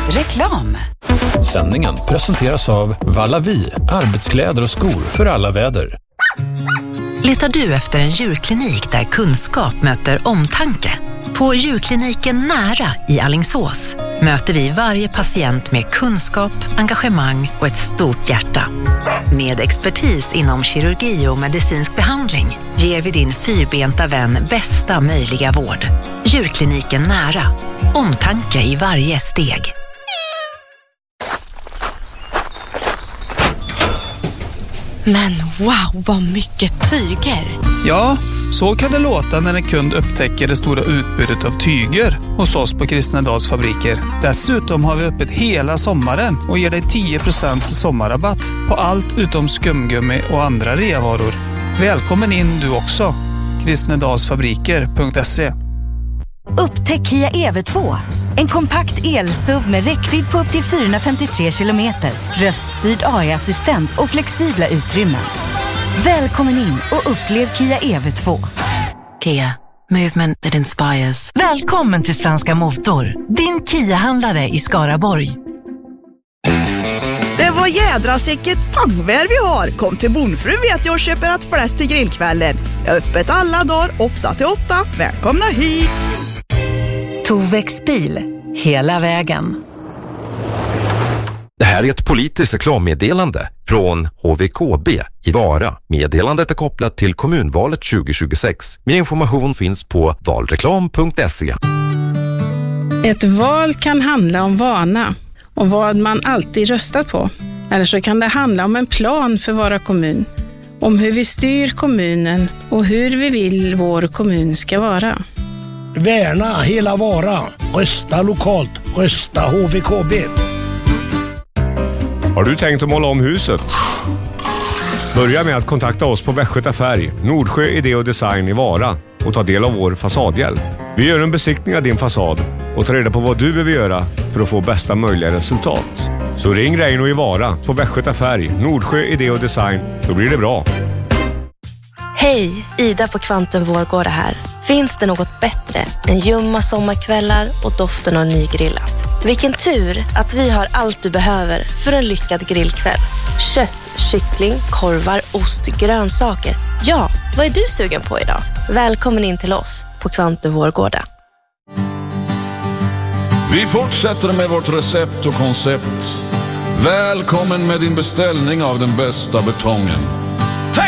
Reklam. Sändningen presenteras av Vallavi, arbetskläder och skor för alla väder. Letar du efter en djurklinik där kunskap möter omtanke? På djurkliniken Nära i Alingsås möter vi varje patient med kunskap, engagemang och ett stort hjärta. Med expertis inom kirurgi och medicinsk behandling ger vi din fyrbenta vän bästa möjliga vård. Djurkliniken Nära. Omtanke i varje steg. Men wow, vad mycket tyger! Ja, så kan det låta när en kund upptäcker det stora utbudet av tyger hos oss på Kristnedals fabriker. Dessutom har vi öppet hela sommaren och ger dig 10% sommarrabatt på allt utom skumgummi och andra reavaror. Välkommen in du också. Kristnedalsfabriker.se. Upptäck Kia EV2. En kompakt el-SUV med räckvidd på upp till 453 kilometer, röststyrd AI-assistent och flexibla utrymmen. Välkommen in och upplev Kia EV2. Kia. Movement that inspires. Välkommen till Svenska Motor, din Kia-handlare i Skaraborg. Det var jädra sicket pangvär vi har. Kom till Bonfru vet jag och köper ett fläsk till grillkvällen. Jag är öppet alla dagar 8-8. Välkomna hit! Tovex bil, hela vägen. Det här är ett politiskt reklammeddelande från HVKB i Vara. Meddelandet är kopplat till kommunvalet 2026. Mer information finns på valreklam.se. Ett val kan handla om vana och vad man alltid röstat på. Eller så kan det handla om en plan för våra kommun. Om hur vi styr kommunen och hur vi vill vår kommun ska vara. Värna hela Vara. Rösta lokalt. Rösta HVKB. Har du tänkt att måla om huset? Börja med att kontakta oss på Västgöta Färg, Nordsjö Idé och Design i Vara och ta del av vår fasadhjälp. Vi gör en besiktning av din fasad och tar reda på vad du behöver göra för att få bästa möjliga resultat. Så ring Reino i Vara på Västgöta Färg, Nordsjö Idé och Design, så blir det bra. Hej, Ida på Kvantum Vårgårda här. Finns det något bättre än ljumma sommarkvällar och doften av nygrillat? Vilken tur att vi har allt du behöver för en lyckad grillkväll. Kött, kyckling, korvar, ost, grönsaker. Ja, vad är du sugen på idag? Välkommen in till oss på Kvantum Vårgårda. Vi fortsätter med vårt recept och koncept. Välkommen med din beställning av den bästa betongen.